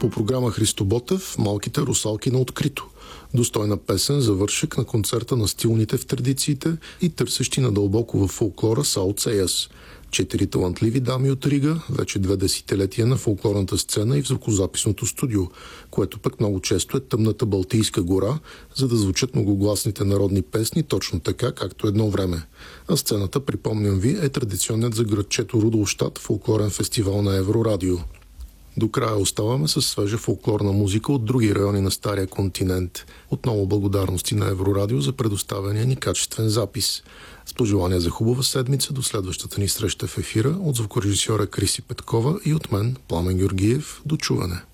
По програма Христо Ботев «Малките русалки на открито». Достойна песен завършек на концерта на стилните в традициите и търсещи надълбоко във фолклора Саут Сейас. 4 талантливи дами от Рига, вече 2 десетилетия на фолклорната сцена и в звукозаписното студио, което пък много често е тъмната Балтийска гора, за да звучат многогласните народни песни точно така, както едно време. А сцената, припомням ви, е традиционният за градчето Рудолщад фолклорен фестивал на Еврорадио. До края оставаме с свежа фолклорна музика от други райони на Стария континент. Отново благодарности на Еврорадио за предоставения ни качествен запис. С пожелания за хубава седмица до следващата ни среща в ефира от звукорежисьора Криси Петкова и от мен, Пламен Георгиев. До чуване!